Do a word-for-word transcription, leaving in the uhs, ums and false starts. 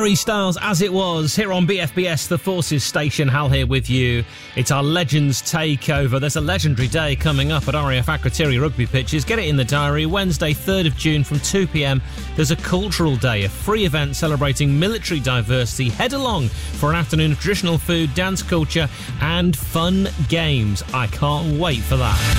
Harry Styles, As It Was, here on B F B S, the Forces Station. Hal here with you. It's our Legends Takeover. There's a legendary day coming up at R A F Akrotiri rugby pitches. Get it in the diary. Wednesday, third of June from two p.m. There's a cultural day, a free event celebrating military diversity. Head along for an afternoon of traditional food, dance culture and fun games. I can't wait for that.